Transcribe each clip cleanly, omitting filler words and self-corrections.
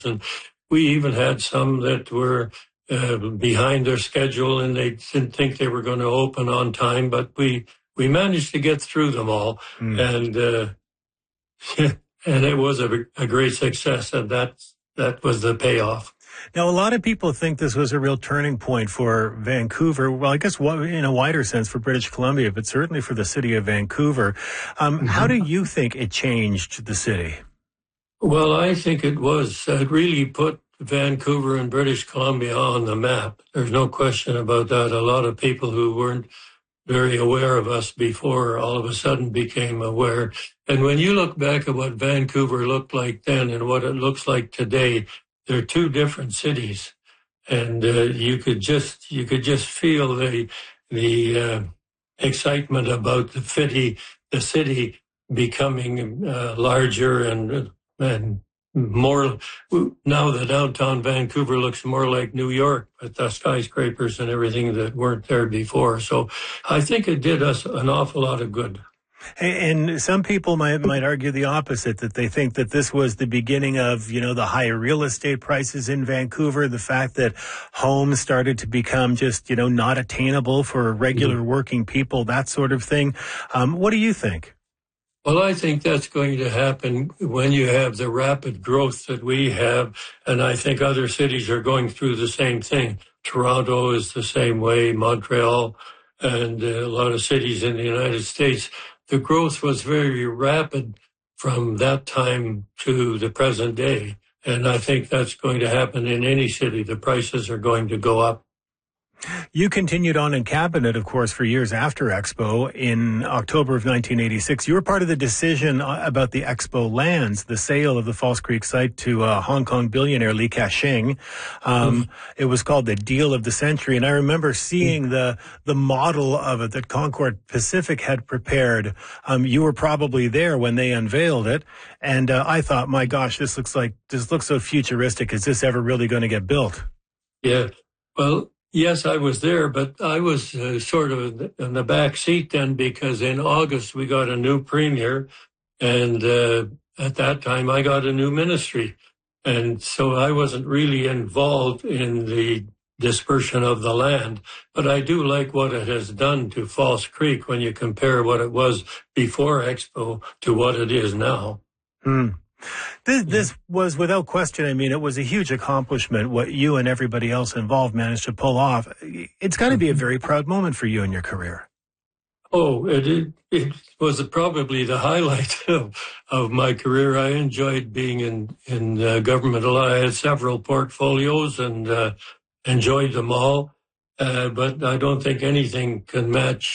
And we even had some that were behind their schedule and they didn't think they were going to open on time, but we managed to get through them all. And and it was a great success, and that was the payoff. Now, a lot of people think this was a real turning point for Vancouver. Well, I guess in a wider sense for British Columbia, but certainly for the city of Vancouver. How do you think it changed the city? Well, I think it really put Vancouver and British Columbia on the map. There's no question about that. A lot of people who weren't very aware of us before all of a sudden became aware. And when you look back at what Vancouver looked like then and what it looks like today, they're two different cities. And you could just feel the excitement about the city becoming larger and more. Now the downtown Vancouver looks more like New York with the skyscrapers and everything that weren't there before. So I think it did us an awful lot of good. And some people might argue the opposite, that they think that this was the beginning of, the higher real estate prices in Vancouver, the fact that homes started to become just, not attainable for regular working people, that sort of thing. What do you think? Well, I think that's going to happen when you have the rapid growth that we have, and I think other cities are going through the same thing. Toronto is the same way, Montreal, and a lot of cities in the United States. The growth was very rapid from that time to the present day, and I think that's going to happen in any city. The prices are going to go up. You continued on in cabinet, of course, for years after Expo. In October of 1986, you were part of the decision about the Expo lands, the sale of the False Creek site to Hong Kong billionaire Li Ka-shing. It was called the deal of the century, and I remember seeing the model of it that Concord Pacific had prepared. You were probably there when they unveiled it, and I thought, my gosh, this looks so futuristic. Is this ever really going to get built? Yeah, well, yes, I was there, but I was sort of in the back seat then because in August we got a new premier, and at that time I got a new ministry. And so I wasn't really involved in the dispersion of the land, but I do like what it has done to False Creek when you compare what it was before Expo to what it is now. This was, without question, it was a huge accomplishment, what you and everybody else involved managed to pull off. It's got to be a very proud moment for you in your career. Oh, it was probably the highlight of my career. I enjoyed being in government a lot. I had several portfolios and enjoyed them all, but I don't think anything can match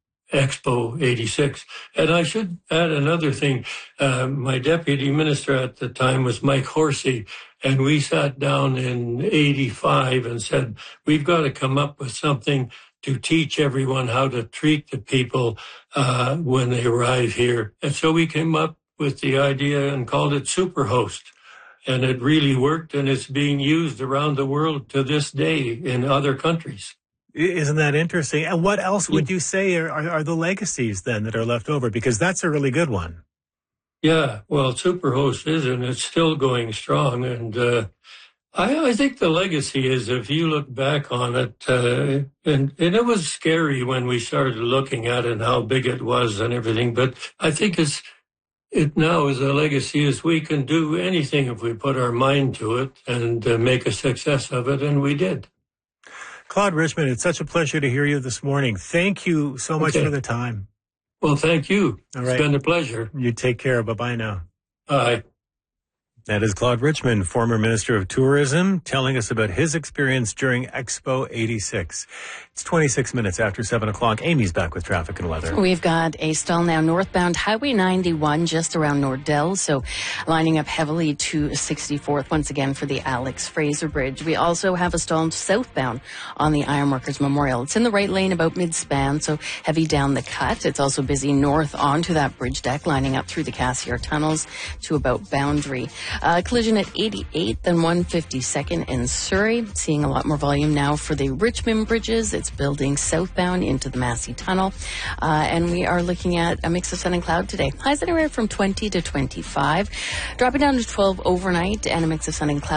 Expo 86. And I should add another thing. My deputy minister at the time was Mike Horsey, and we sat down in 85 and said, we've got to come up with something to teach everyone how to treat the people when they arrive here. And so we came up with the idea and called it Superhost. And it really worked, and it's being used around the world to this day in other countries. Isn't that interesting? And what else would you say are the legacies then that are left over? Because that's a really good one. Yeah, well, Superhost is, and it's still going strong. And I think the legacy is, if you look back on it, and it was scary when we started looking at it and how big it was and everything, but I think it now is a legacy is we can do anything if we put our mind to it and make a success of it, and we did. Claude Richmond, it's such a pleasure to hear you this morning. Thank you so much for the time. Well, thank you. All right. It's been a pleasure. You take care. Bye-bye now. Bye. That is Claude Richmond, former Minister of Tourism, telling us about his experience during Expo 86. It's 26 minutes after 7 o'clock. Amy's back with traffic and weather. We've got a stall now northbound Highway 91 just around Nordell, so lining up heavily to 64th once again for the Alex Fraser Bridge. We also have a stall southbound on the Ironworkers Memorial. It's in the right lane about mid-span, so heavy down the cut. It's also busy north onto that bridge deck, lining up through the Cassiar tunnels to about Boundary. Collision at 88th and 152nd in Surrey. Seeing a lot more volume now for the Richmond bridges. It's building southbound into the Massey Tunnel. And we are looking at a mix of sun and cloud today. Highs anywhere from 20 to 25. Dropping down to 12 overnight and a mix of sun and cloud.